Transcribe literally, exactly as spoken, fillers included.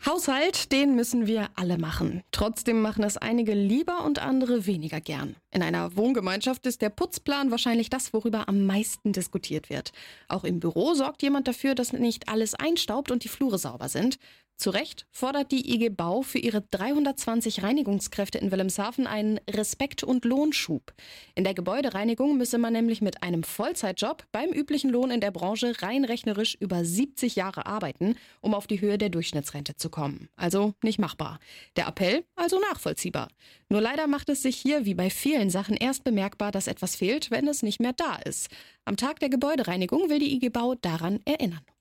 Haushalt, den müssen wir alle machen. Trotzdem machen es einige lieber und andere weniger gern. In einer Wohngemeinschaft ist der Putzplan wahrscheinlich das, worüber am meisten diskutiert wird. Auch im Büro sorgt jemand dafür, dass nicht alles einstaubt und die Flure sauber sind. Zu Recht fordert die I G Bau für ihre dreihundertzwanzig Reinigungskräfte in Wilhelmshaven einen Respekt- und Lohnschub. In der Gebäudereinigung müsse man nämlich mit einem Vollzeitjob beim üblichen Lohn in der Branche rein rechnerisch über siebzig Jahre arbeiten, um auf die Höhe der Durchschnittsrente zu kommen. Also nicht machbar. Der Appell also nachvollziehbar. Nur leider macht es sich hier wie bei vielen Sachen erst bemerkbar, dass etwas fehlt, wenn es nicht mehr da ist. Am Tag der Gebäudereinigung will die I G Bau daran erinnern.